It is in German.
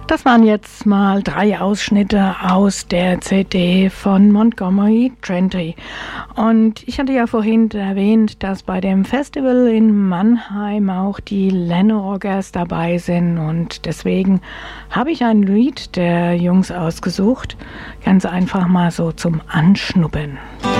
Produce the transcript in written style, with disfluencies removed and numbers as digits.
Das waren jetzt mal 3 Ausschnitte aus der CD von Montgomery Gentry. Und ich hatte ja vorhin erwähnt, dass bei dem Festival in Mannheim auch die Lenno-Roggers dabei sind. Und deswegen habe ich ein Lied der Jungs ausgesucht. Ganz einfach mal so zum Anschnuppern.